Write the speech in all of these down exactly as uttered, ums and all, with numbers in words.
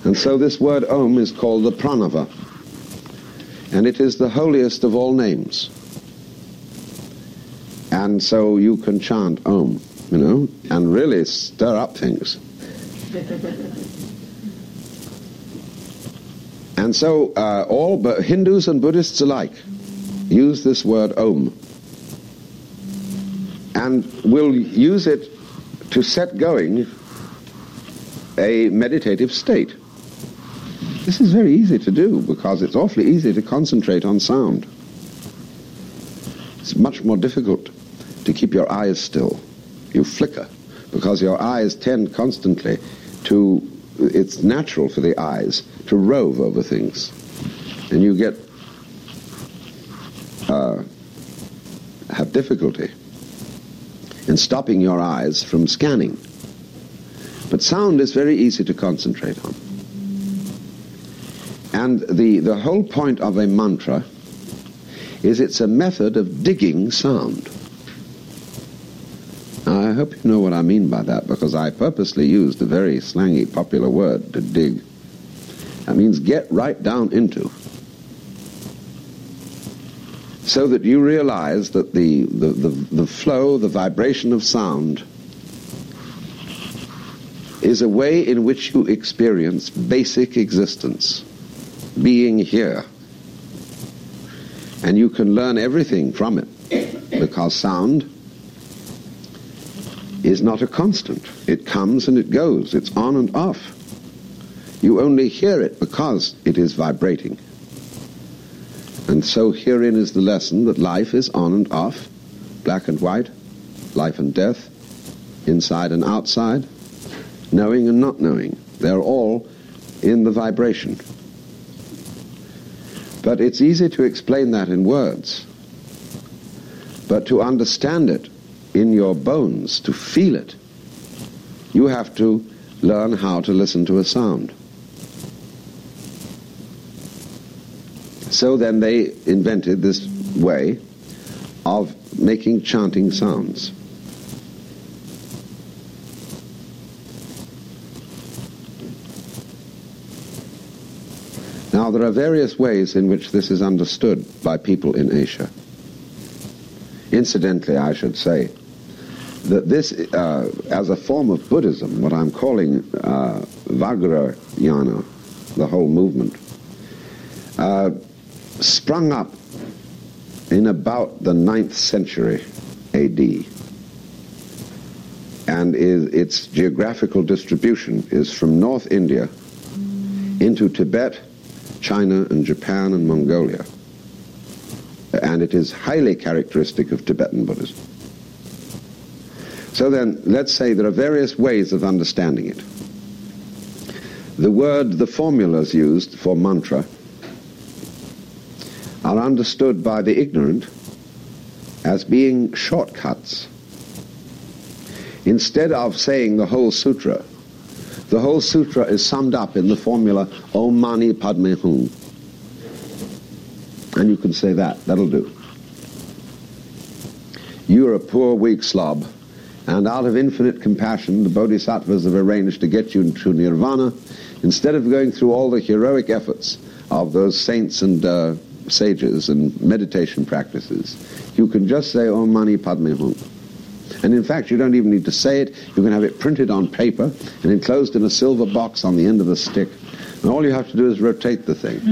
And so this word Om is called the Pranava. And it is the holiest of all names. And so you can chant Om, you know, and really stir up things. And so uh, all but Hindus and Buddhists alike use this word Om, and will use it to set going a meditative state. This is very easy to do because it's awfully easy to concentrate on sound. It's much more difficult to keep your eyes still. You flicker because your eyes tend constantly to, it's natural for the eyes to rove over things. And you get, uh, have difficulty in stopping your eyes from scanning. But sound is very easy to concentrate on. And the, the whole point of a mantra is it's a method of digging sound. Now, I hope you know what I mean by that, because I purposely used a very slangy, popular word, to dig. That means get right down into. So that you realize that the, the, the, the flow, the vibration of sound is a way in which you experience basic existence, being here. And you can learn everything from it, because sound is not a constant. It comes and it goes. It's on and off. You only hear it because it is vibrating. And so herein is the lesson that life is on and off, black and white, life and death, inside and outside, knowing and not knowing. They're all in the vibration. But it's easy to explain that in words. But to understand it in your bones, to feel it, you have to learn how to listen to a sound. So then they invented this way of making chanting sounds. Now, there are various ways in which this is understood by people in Asia. Incidentally, I should say that this, uh, as a form of Buddhism, what I'm calling uh, Vajrayana, the whole movement, uh, sprung up in about the ninth century A D, and is, its geographical distribution is from North India into Tibet, China and Japan and Mongolia. And it is highly characteristic of Tibetan Buddhism. So then, let's say there are various ways of understanding it. The word, the formulas used for mantra are understood by the ignorant as being shortcuts. Instead of saying the whole sutra, the whole sutra is summed up in the formula Om Mani Padme Hum. And you can say that, that'll do. You're a poor, weak slob, and out of infinite compassion, the bodhisattvas have arranged to get you into nirvana. Instead of going through all the heroic efforts of those saints and uh, sages and meditation practices, you can just say Om Mani Padme Hum. And in fact, you don't even need to say it. You can have it printed on paper and enclosed in a silver box on the end of a stick. And all you have to do is rotate the thing.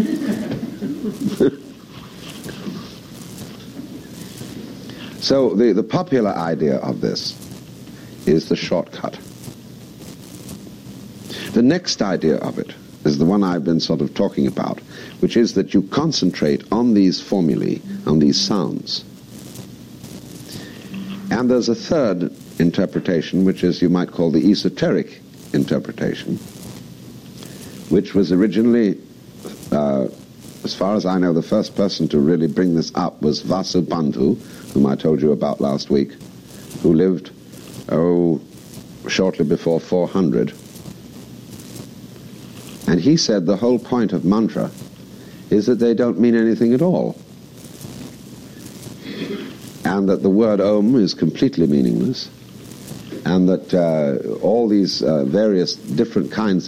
So the, the popular idea of this is the shortcut. The next idea of it is the one I've been sort of talking about, which is that you concentrate on these formulae, on these sounds. And there's a third interpretation, which is you might call the esoteric interpretation, which was originally, uh, as far as I know, the first person to really bring this up was Vasubandhu, whom I told you about last week, who lived, oh, shortly before four hundred. And he said the whole point of mantra is that they don't mean anything at all. And that the word Om is completely meaningless, and that uh, all these uh, various different kinds